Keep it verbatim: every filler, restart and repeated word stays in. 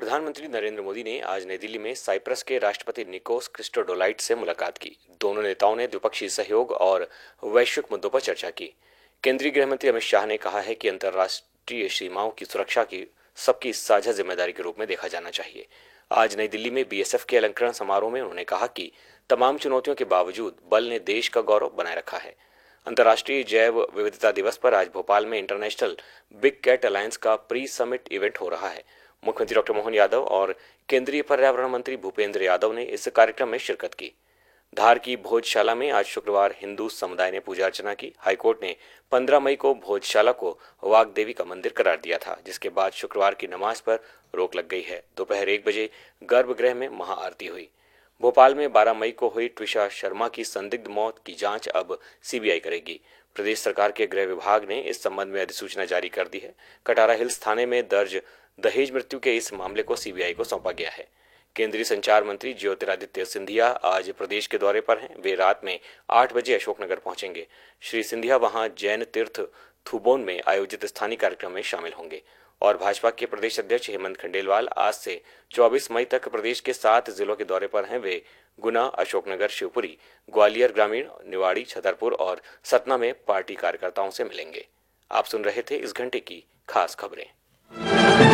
प्रधानमंत्री नरेंद्र मोदी ने आज नई दिल्ली में साइप्रस के राष्ट्रपति निकोस क्रिस्टोडोलाइट से मुलाकात की। दोनों नेताओं ने द्विपक्षीय सहयोग और वैश्विक मुद्दों पर चर्चा की। केंद्रीय गृह मंत्री अमित शाह ने कहा है कि अंतर्राष्ट्रीय सीमाओं की सुरक्षा की सबकी साझा जिम्मेदारी के रूप में देखा जाना चाहिए। आज नई दिल्ली में बीएसएफ के अलंकरण समारोह में उन्होंने कहा कि तमाम चुनौतियों के बावजूद बल ने देश का गौरव बनाए रखा है। अंतर्राष्ट्रीय जैव विविधता दिवस पर आज भोपाल में इंटरनेशनल बिग कैट अलायंस का प्री समिट इवेंट हो रहा है। मुख्यमंत्री डॉक्टर मोहन यादव और केंद्रीय पर्यावरण मंत्री भूपेंद्र यादव ने इस कार्यक्रम में शिरकत की। धार की भोजशाला में आज शुक्रवार हिंदू समुदाय ने पूजा अर्चना की। हाईकोर्ट ने पंद्रह मई को भोजशाला को वाग देवी का मंदिर करार दिया था, जिसके बाद शुक्रवार की नमाज पर रोक लग गई है। दोपहर एक बजे गर्भगृह में महाआरती हुई। भोपाल में बारह मई को हुई ट्विशा शर्मा की संदिग्ध मौत की जांच अब सीबीआई करेगी। प्रदेश सरकार के गृह विभाग ने इस संबंध में अधिसूचना जारी कर दी है। कटारा हिल्स थाने में दर्ज दहेज मृत्यु के इस मामले को सीबीआई को सौंपा गया है। केंद्रीय संचार मंत्री ज्योतिरादित्य सिंधिया आज प्रदेश के दौरे पर हैं। वे रात में आठ बजे अशोकनगर पहुंचेंगे। श्री सिंधिया वहां जैन तीर्थ थुबोन में आयोजित स्थानीय कार्यक्रम में शामिल होंगे। और भाजपा के प्रदेश अध्यक्ष हेमंत खंडेलवाल आज से चौबीस मई तक प्रदेश के सात जिलों के दौरे पर हैं। वे गुना, अशोकनगर, शिवपुरी, ग्वालियर ग्रामीण, निवाड़ी, छतरपुर और सतना में पार्टी कार्यकर्ताओं से मिलेंगे। आप सुन रहे थे इस घंटे की खास खबरें।